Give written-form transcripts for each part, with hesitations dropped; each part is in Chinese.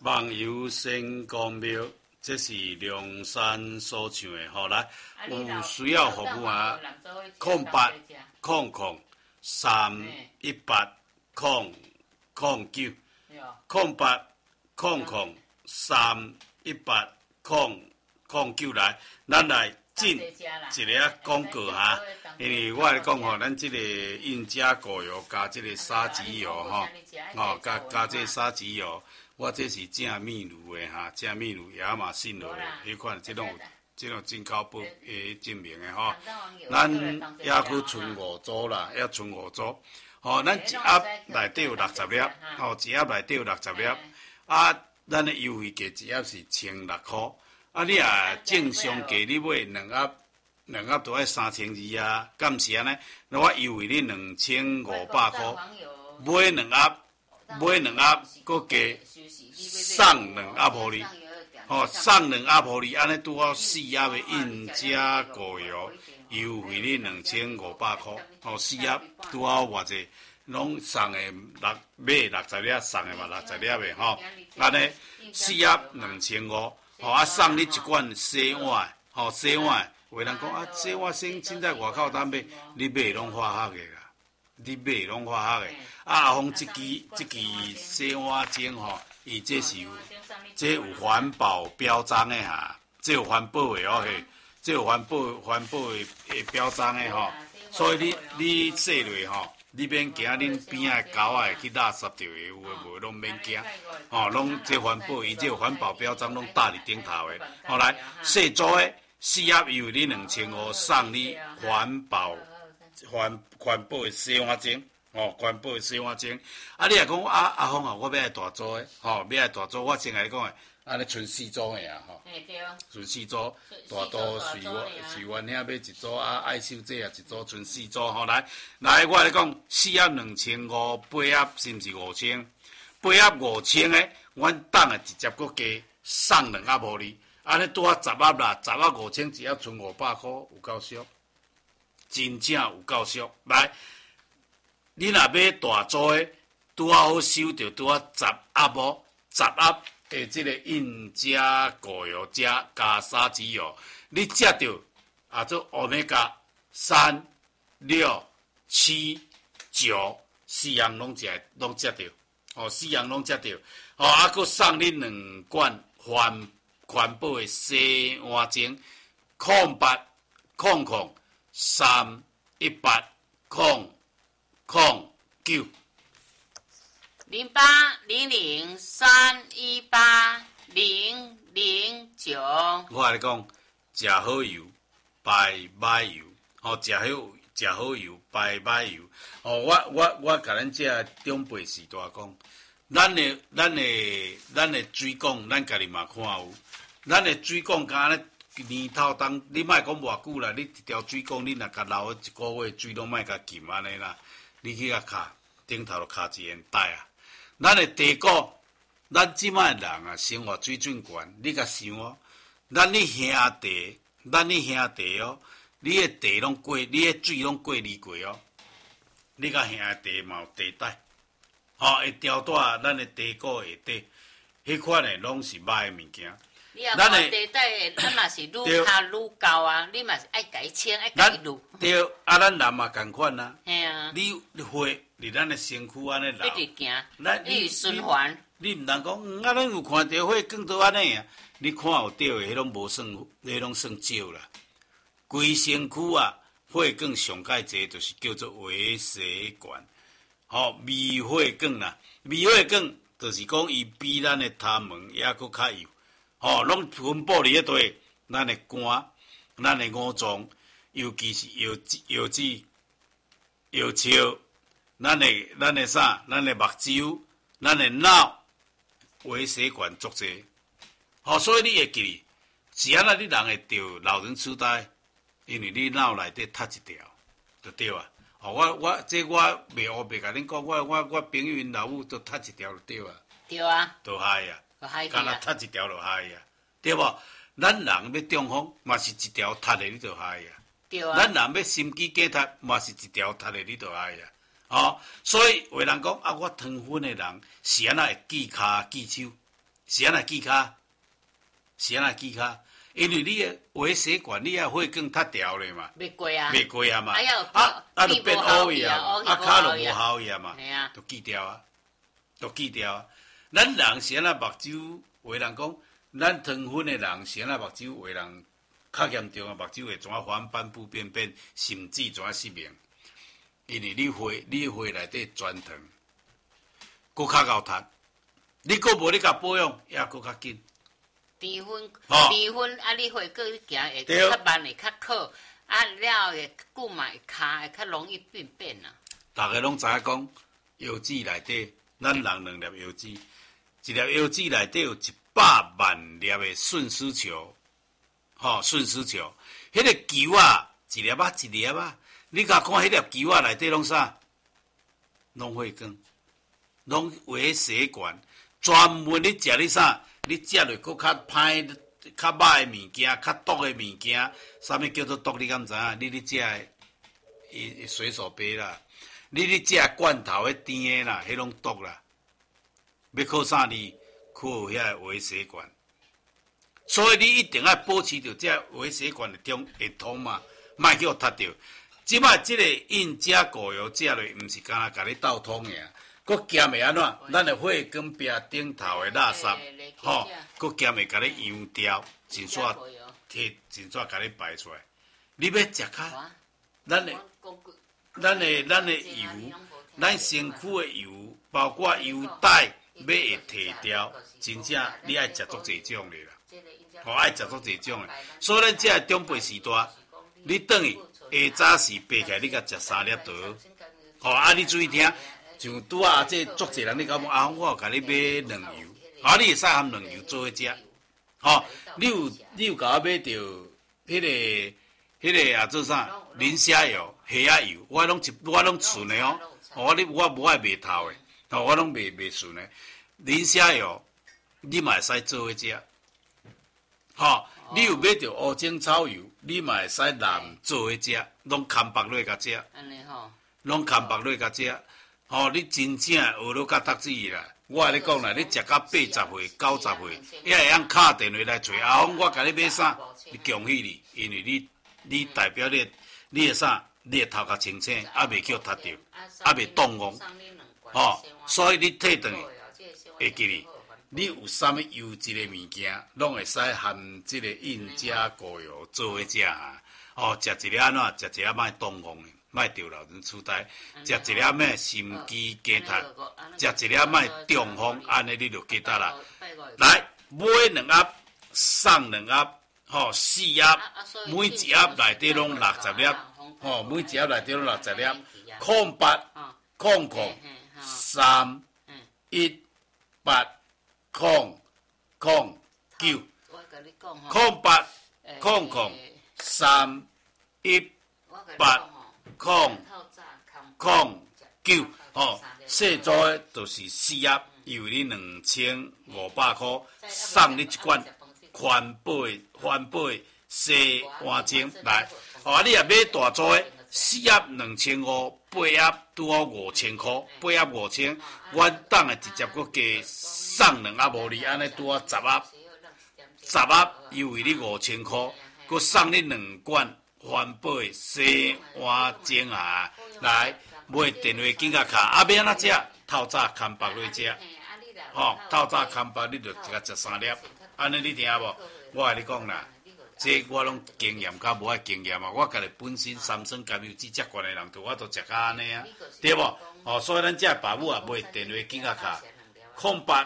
网游仙公庙，这是梁山所唱的。好来，有需要服务啊，0800380009，0800380009来，咱来进一个广告哈。因为我来讲吼，咱这个印加果油加这个沙棘油吼，加这个沙棘油。我这是正秘鲁的哈，正秘鲁亚马逊落的迄款，这种进口不证明的吼。咱也去存5组啦，要存5组。吼，咱一盒内底有60粒，吼，一盒内底有60粒。啊，咱的优惠价一盒是1600块。啊，你啊正常价你买2盒都要3200啊，敢是安尼？那我优惠你2500块，买2盒，搁加送2盒互你，吼，送2盒互你，安尼拄好4盒的印加果油，优惠你2500块，吼，4盒拄好偌济，拢送的买60粒，送的嘛60粒的吼，安尼4盒2500，吼，啊送你一罐洗碗，吼，洗碗，有人讲啊，洗碗先在外口当买，你买拢化学的啦。你买拢化学的，阿峰这支洗碗精吼，伊这有环保标章的哈，这有环保的哦嘿，这有环保的标章的吼，所以你洗落吼，你免惊恁边仔的狗仔去垃圾掉的，有诶无拢免惊，吼，拢这环保，伊这有环保标章拢搭伫顶头的，后来洗组的4盒优惠你2500，送你环保的洗碗精，哦，环保的洗碗精。啊，你若讲阿峰啊，我要来大组的，吼，要来大组，我先来讲的，安尼剩4组的啊，吼，剩4组，大组随阮遐买1组，啊，爱秀这也1组，剩4组，吼，来，我来讲，4盒2500，8盒是毋是5000？8盒5000的，阮等下直接搁加送2盒互你，安尼拄啊10盒啦，10盒5000，只要剩500块，有够俗。真正有够俗，来，你若买大组的，拄好收到拄啊10盒无，10盒的这个印加果油加沙棘油，你食到啊做欧米伽3、6、7、9 4样拢食到，哦4样拢食到，哦啊搁送你2罐环保的洗碗精，0800 3180009。 0800318009。 我跟你讲，食好油，排歹油，吼，食好油，排歹油。哦，我甲咱这长辈时代讲，咱的水管，咱家己嘛看有，咱的水管敢咧。年头当你莫讲偌久啦，你一条水管你若甲流1个月，水拢莫甲浸安尼啦。你去甲卡顶头就卡一烟袋啊。咱的地沟，咱即摆人啊，生活水准悬，你甲想哦，咱你兄弟哦，你的地拢过，你的水拢过滤过哦。你甲兄弟嘛有地带，吼，会吊带咱的地沟下底，迄款的拢是歹的物件。 你若看地带，咱嘛是愈下愈高啊！你嘛是爱改清，爱改路。 对，啊，咱人嘛共款啊。 嘿啊。 你血伫咱的身躯安尼流， 一直行，你循环。 你毋通讲，啊，咱有看到血更多安尼啊？你看有对的，迄拢无算，迄拢算少啦。规身躯啊，血管上介济，就是叫做微血管。吼，微血管啦，微血管就是讲伊比咱的头毛还佫较幼。吼，拢分布伫迄块，咱的肝、咱的五脏，尤其是腰子、腰鞘，咱的啥？咱的目睭、咱的脑，微血管足济。吼，所以你会记，是安那你人会得老人痴呆，因为你脑内底塌一条，就对啊。吼，我袂黑白甲恁讲，我朋友因老母都塌一条就对啊。 对啊。 就嗨啊。敢若塌一条就嗨啊，对无？咱人要中风，嘛是一条塌的，你就嗨啊。 对啊。 咱人要心肌梗塞，嘛是一条塌的，你就嗨啊。哦，所以有人讲啊，我糖分的人是安那会记骹记手， 是安那记卡，是安那记卡，因为你的微血管你啊血管塌掉咧嘛， 袂过啊， 袂过啊嘛， 就变乌去啊嘛，骹就无效去啊嘛，就记掉啊，就记掉啊。咱人是安那目睭，有人讲，咱糖分的人是安那目睭，有人较严重啊，目睭会怎啊黄斑部变，甚至怎啊失明，因为你血内底全糖，佫较高塌，你佫无你甲保养，也佫较紧。 甜分啊，你会佫行会较慢，会较好，啊了会久嘛会卡，会较容易变啊。 大家拢知影讲，腰子内底，咱人2粒腰子，一粒腰子内底有100万粒的顺丝球，顺丝球，迄个球啊，一粒啊，你甲看迄粒球啊内底拢啥？拢血管，拢微血管，专门你食你啥？你食落佫较歹、较歹的物件、较毒的物件，啥物叫做毒？你敢知影？你食的水手杯啦，你食罐头的甜的啦，迄拢毒啦。要靠啥哩？靠遐微血管。所以你一定要保持着这微血管的通嘛，莫叫塌掉。即摆即个印加果油食落，毋是干那甲你倒通的。佫兼会安怎？咱的血管壁顶头的垃圾，佫兼会甲你扬掉，真煞甲你排出来。你要食较，咱的油，咱身躯的油，包括油带，要会提掉，真正你爱食足侪种的啦，爱食足侪种的。所以咱这长辈时代，你等于下早时爬起来，你甲食3粒桃，你注意听。像拄啊，这足侪人你讲我有甲你买卵油，你会使含卵油做伙食，你有甲我买着迄个啊做啥？磷虾油、虾仔油，我拢纯的哦，我无爱卖头的，我拢卖纯的。磷虾油你嘛会使做伙食，你有买着乌精草油，你嘛会使蓝做伙食，拢空白落甲食， 安尼吼， 拢空白落甲食。你真正学了甲读书啦！我甲你讲啦，你食到80岁、90岁，也会晓敲电话来找阿峰，我甲你买啥？你恭喜你，因为你代表你的啥？你的头壳清醒，未去塌掉，未动光，所以你退转会记哩。你有啥物优质的物件，拢会使含这个印加果油做伙食啊！食一粒安怎？食一粒莫动光的。莫着老人痴呆，食一粒咩心肌梗塞，食一粒莫中风，安尼你就记得啦。来买2盒，送2盒，4盒，每一盒内底拢60粒，每一盒内底拢60粒，0800 318 009，0800 318 009，细组的就是4盒，由你2500块，送你一罐环保洗碗精来。你也买大组的4盒2500，8盒拄好5000块，8盒5000，我等下直接佫加送2盒无哩，安尼拄好10盒，10盒又为你5000块，佫送你2罐。环保的洗碗精啊，来买电话紧甲卡，要安怎食？透早空白落食，透早空白你就甲食3粒，安尼你听无？我甲你讲啦，这我拢经验较无爱经验啊，我家己本身三酸甘油脂接惯的人，我都食较安尼啊，对无？所以咱这爸母啊，买电话紧甲卡，0800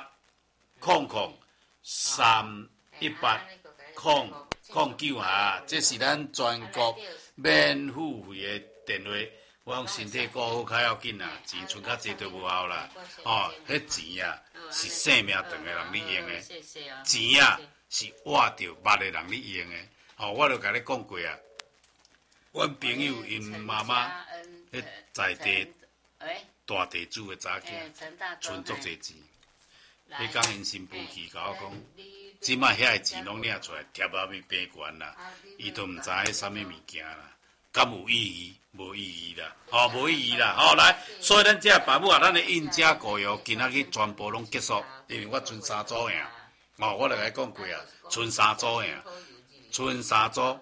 318 009啊，这是咱全国免付费的电话。我讲身体顾好较要紧啦，钱存较济都无效啦。迄钱啊是生命长的人你用的，钱啊是活着肉的人你用的。我就甲你讲过啊，阮朋友因妈妈迄在地大地主的查囝，存足济钱。迄讲因新妇去甲我讲。即摆遐个钱拢领出来，贴到面病悬啦，伊都毋知迄啥物物件啦，敢有意义？无意义啦，无意义啦，来，所以咱这爸母啊，咱的印加果油今仔日全部拢结束，因为我剩3组呀， 哦，我来甲你讲过啊，剩3组呀，剩3组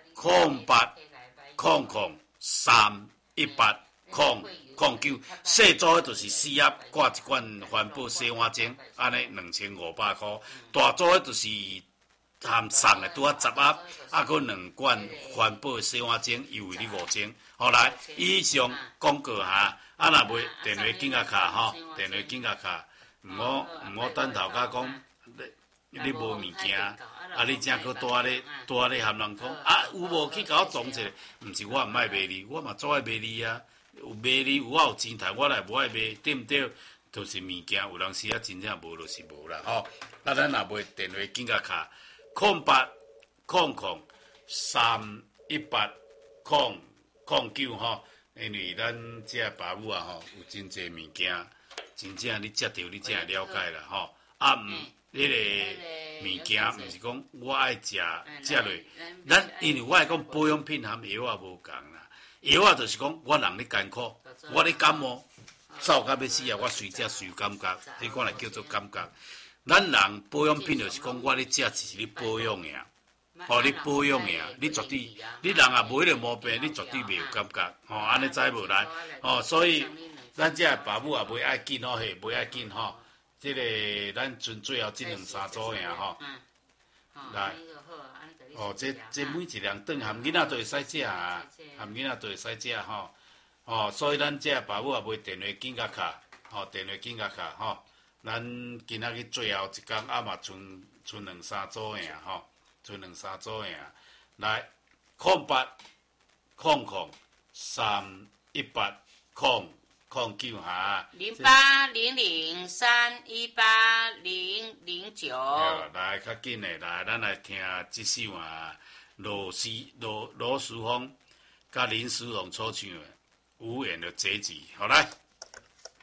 0800031809，细组就是4盒挂一罐环保洗碗精，安尼2500块，大组就是含送的拄啊10盒，啊，佮2罐环保洗碗精，又为你5精。好来，以上广告哈，啊，若袂电话紧啊卡吼，电话紧啊卡，毋好等头家讲你无物件，啊，你正佮带咧含人讲啊，有无去甲我装一个？毋是我毋爱卖你，我嘛做爱卖你啊，有卖你有我有钱赚，我来无爱卖，对毋对？就是物件，有当时啊真正无就是无啦吼。啊，咱若袂电话紧啊卡。0800031809吼，因为咱这爸母啊吼有真侪物件，真正你食到你才会了解啦吼。啊，迄个物件毋是讲我爱食落，咱因为我爱讲保养品含药啊无共啦，药啊就是讲我人咧艰苦，我咧感冒，走到要死啊，我随食随感觉，迄款来叫做感觉。咱人保养品就是讲，我咧食是咧保养的啊，吼，你保养的啊，你绝对，你人也无迄个毛病，你绝对袂有感觉，吼，安尼知无来，吼，所以咱这爸母也袂爱紧吼，嘿，袂爱紧吼，这个咱剩最后这2-3组尔吼，来，哦，这每一样顿含囡仔都会使食啊，含囡仔都会使食吼，哦，所以咱这爸母也袂电话紧甲卡，吼，电话紧甲卡吼。咱今仔日最后一工啊嘛，剩2-3组尔吼，剩2-3组尔。来0800318009哈。 0800318009。 来，较紧的来，咱来听这首啊，罗时丰甲林思荣所唱的《无言的结局》，好来。